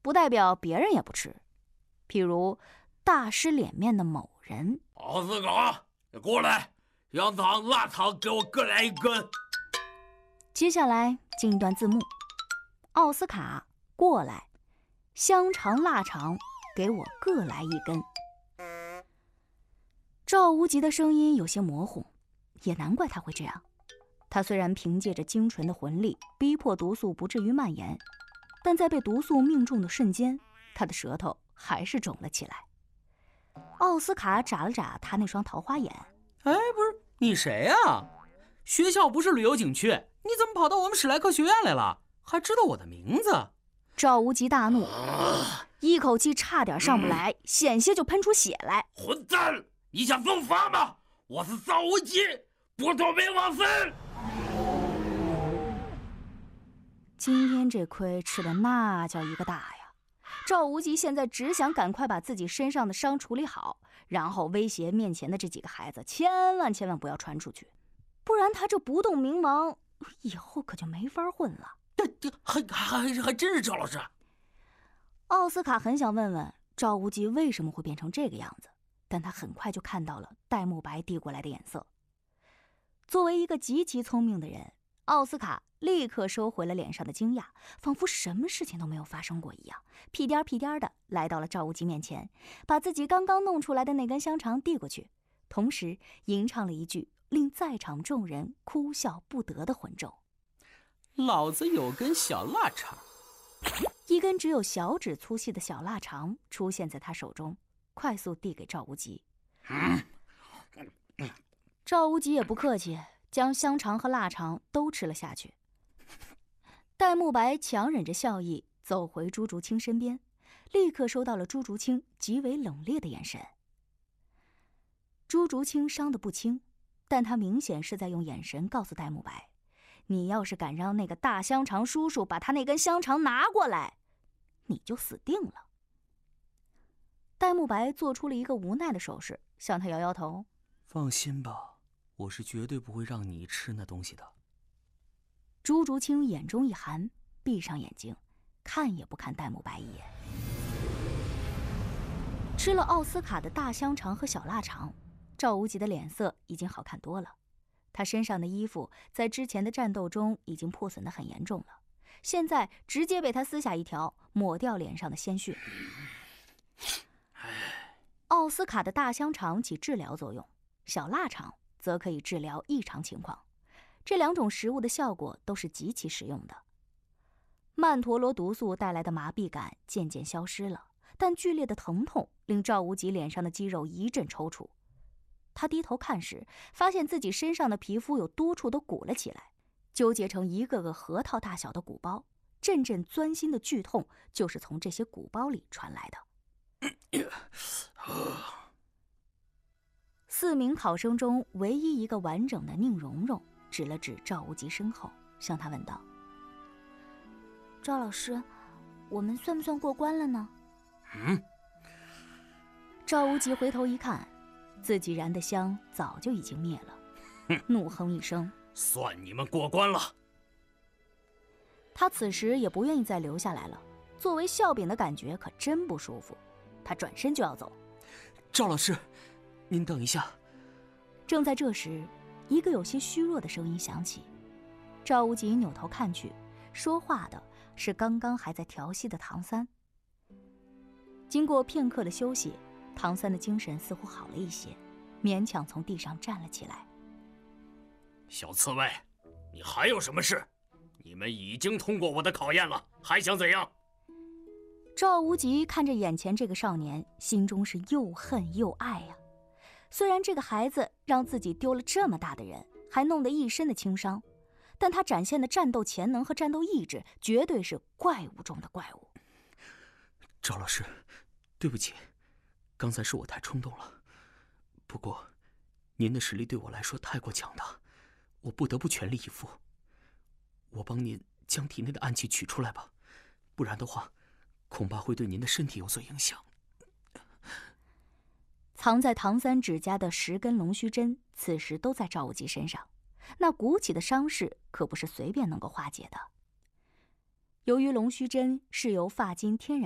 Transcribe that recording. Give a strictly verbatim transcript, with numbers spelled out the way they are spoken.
不代表别人也不吃。譬如大师脸面的某人。 奥斯卡，你过来，香肠、腊肠给我各来一根。 接下来进一段字幕：奥斯卡，过来，香肠、腊肠给我各来一根。赵无极的声音有些模糊，也难怪他会这样。他虽然凭借着精纯的魂力逼迫毒素不至于蔓延，但在被毒素命中的瞬间，他的舌头还是肿了起来。奥斯卡眨了眨他那双桃花眼。 哎，不是你谁啊？学校不是旅游景区，你怎么跑到我们史莱克学院来了？还知道我的名字？ 赵无极大怒，一口气差点上不来，险些就喷出血来。 混蛋！你想疯发吗？我是赵无极，不躲没往生。 今天这亏吃的那叫一个大呀！赵无极现在只想赶快把自己身上的伤处理好，然后威胁面前的这几个孩子，千万千万不要传出去，不然他这不动明王，以后可就没法混了。 这这还还还真是赵老师。 奥斯卡很想问问赵无极为什么会变成这个样子，但他很快就看到了戴沐白递过来的眼色。作为一个极其聪明的人，奥斯卡立刻收回了脸上的惊讶，仿佛什么事情都没有发生过一样，屁颠屁颠的来到了赵无极面前，把自己刚刚弄出来的那根香肠递过去，同时吟唱了一句令在场众人哭笑不得的魂咒： 老子有根小腊肠。 一根只有小指粗细的小腊肠出现在他手中，快速递给赵无极。赵无极也不客气，将香肠和腊肠都吃了下去。戴沐白强忍着笑意走回朱竹清身边，立刻收到了朱竹清极为冷冽的眼神。朱竹清伤得不轻，但他明显是在用眼神告诉戴沐白，你要是敢让那个大香肠叔叔把他那根香肠拿过来，你就死定了。戴沐白做出了一个无奈的手势，向他摇摇头。 放心吧，我是绝对不会让你吃那东西的。 朱竹清眼中一寒，闭上眼睛，看也不看戴沐白一眼。吃了奥斯卡的大香肠和小腊肠，赵无极的脸色已经好看多了。他身上的衣服在之前的战斗中已经破损得很严重了，现在直接被他撕下一条，抹掉脸上的鲜血。奥斯卡的大香肠起治疗作用，小腊肠则可以治疗异常情况，这两种食物的效果都是极其实用的。曼陀罗毒素带来的麻痹感渐渐消失了，但剧烈的疼痛令赵无极脸上的肌肉一阵抽搐。他低头看时，发现自己身上的皮肤有多处都鼓了起来，纠结成一个个核桃大小的鼓包，阵阵钻心的剧痛就是从这些鼓包里传来的。四名考生中唯一一个完整的宁荣荣指了指赵无极身后，向他问道：赵老师，我们算不算过关了呢？ 嗯。 赵无极回头一看，自己燃的香早就已经灭了，怒哼一声： 算你们过关了。 他此时也不愿意再留下来了，作为笑柄的感觉可真不舒服。他转身就要走。 赵老师，您等一下。 正在这时，一个有些虚弱的声音响起。赵无极扭头看去，说话的是刚刚还在调戏的唐三。经过片刻的休息，唐三的精神似乎好了一些，勉强从地上站了起来。 小刺猬，你还有什么事？你们已经通过我的考验了，还想怎样？ 赵无极看着眼前这个少年，心中是又恨又爱呀、啊。虽然这个孩子让自己丢了这么大的人，还弄得一身的轻伤，但他展现的战斗潜能和战斗意志，绝对是怪物中的怪物。 赵老师，对不起，刚才是我太冲动了。不过，您的实力对我来说太过强大，我不得不全力以赴。我帮您将体内的暗气取出来吧，不然的话，恐怕会对您的身体有所影响。 藏在唐三指甲的十根龙须针，此时都在赵无极身上，那鼓起的伤势可不是随便能够化解的。由于龙须针是由发金天然